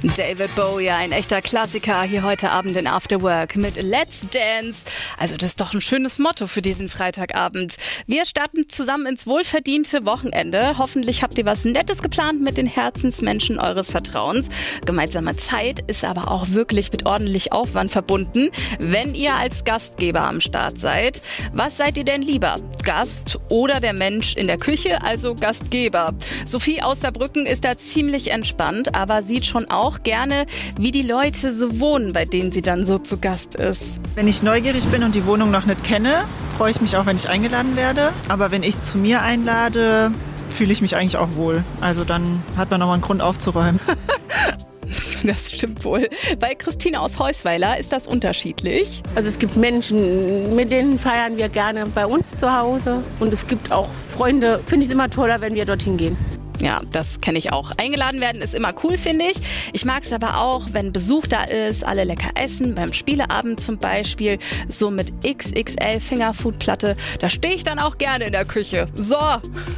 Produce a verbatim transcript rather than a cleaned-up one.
David Bowie, ein echter Klassiker hier heute Abend in After Work mit Let's Dance. Also das ist doch ein schönes Motto für diesen Freitagabend. Wir starten zusammen ins wohlverdiente Wochenende. Hoffentlich habt ihr was Nettes geplant mit den Herzensmenschen eures Vertrauens. Gemeinsame Zeit ist aber auch wirklich mit ordentlich Aufwand verbunden, wenn ihr als Gastgeber am Start seid. Was seid ihr denn lieber? Gast oder der Mensch in der Küche, also Gastgeber? Sophie aus Saarbrücken ist da ziemlich entspannt, aber sieht schon auch gerne, wie die Leute so wohnen, bei denen sie dann so zu Gast ist. Wenn ich neugierig bin und die Wohnung noch nicht kenne, freue ich mich auch, wenn ich eingeladen werde. Aber wenn ich es zu mir einlade, fühle ich mich eigentlich auch wohl. Also dann hat man nochmal einen Grund aufzuräumen. Das stimmt wohl. Bei Christine aus Heusweiler ist das unterschiedlich. Also es gibt Menschen, mit denen feiern wir gerne bei uns zu Hause. Und es gibt auch Freunde, finde ich es immer toller, wenn wir dorthin gehen. Ja, das kenne ich auch. Eingeladen werden ist immer cool, finde ich. Ich mag es aber auch, wenn Besuch da ist, alle lecker essen, beim Spieleabend zum Beispiel, so mit X X L Fingerfood-Platte. Da stehe ich dann auch gerne in der Küche. So.